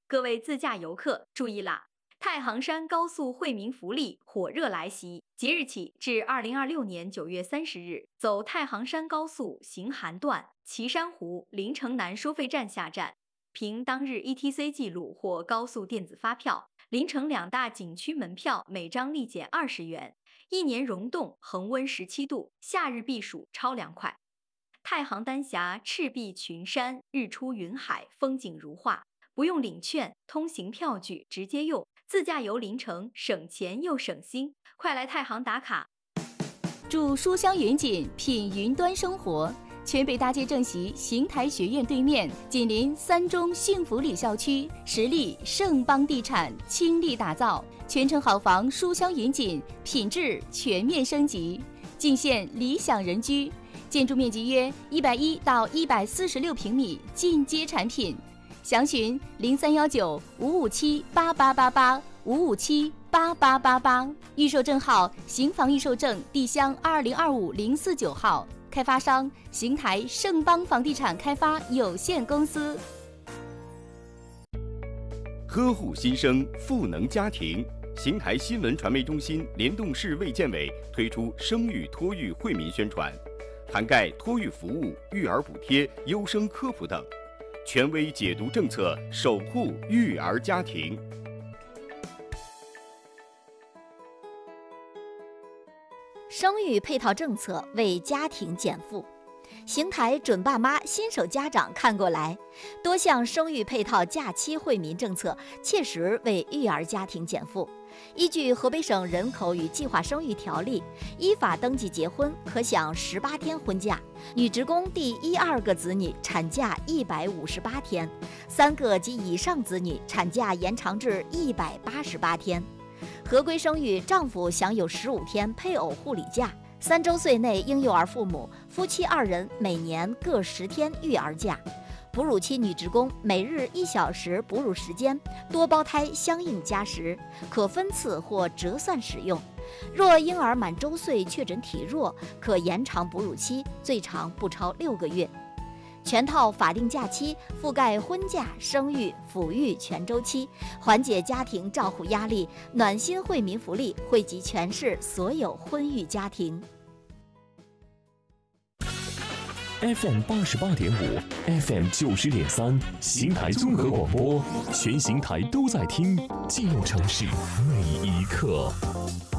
各位自驾游客注意啦！太行山高速惠民福利火热来袭，即日起至2026年9月30日，走太行山高速行韩段岐山湖临城南收费站下站，凭当日 ETC 记录或高速电子发票，临城两大景区门票每张立减20元。一年溶洞恒温17度，夏日避暑超凉快。太行丹霞赤壁群山，日出云海，风景如画。不用领券，通行票据直接用，自驾游临城省钱又省心，快来太行打卡！ 住书香云锦，品云端生活。全北大街正席邢台学院对面，紧邻三中幸福里校区，实力盛邦地产倾力打造，全城好房书香云锦，品质全面升级，尽现理想人居。建筑面积约110到146平米，进阶产品。详询0319-557-8888，557-8888，预售证号邢房预售证地乡2025049号，开发商邢台盛邦房地产开发有限公司。 呵护新生，赋能家庭。邢台新闻传媒中心联动市卫健委推出生育托育惠民宣传，涵盖托育服务、育儿补贴、优生科普等，权威解读政策，守护育儿家庭。 生育配套政策为家庭减负。邢台准爸妈、新手家长看过来，多项生育配套假期惠民政策切实为育儿家庭减负。依据河北省人口与计划生育条例，依法登记结婚可享18天婚假，女职工第1、2个子女产假158天，3个及以上子女产假延长至188天。合规生育，丈夫享有15天配偶护理假，3周岁内婴幼儿父母、夫妻2人每年各10天育儿假。哺乳期女职工每日1小时哺乳时间，多胞胎相应加时，可分次或折算使用。若婴儿满周岁确诊体弱，可延长哺乳期，最长不超6个月。全套法定假期覆盖婚假、生育、抚育全周期，缓解家庭照护压力，暖心惠民福利惠及全市所有婚育家庭。 FM 88.5 ，FM 90.3，邢台综合广播，全邢台都在听，记录城市每一刻。